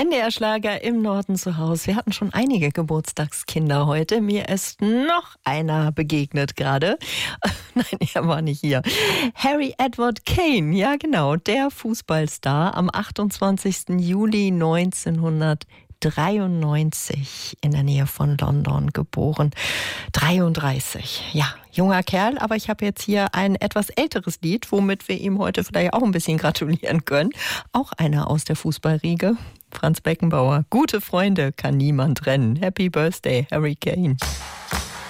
NDR Schlager im Norden zu Hause. Wir hatten schon einige Geburtstagskinder heute. Mir ist noch einer begegnet gerade. Nein, er war nicht hier. Harry Edward Kane, ja genau, der Fußballstar, am 28. Juli 1993 in der Nähe von London geboren. 33, ja, junger Kerl, aber ich habe jetzt hier ein etwas älteres Lied, womit wir ihm heute vielleicht auch ein bisschen gratulieren können. Auch einer aus der Fußballriege, Franz Beckenbauer. Gute Freunde kann niemand trennen. Happy Birthday, Harry Kane.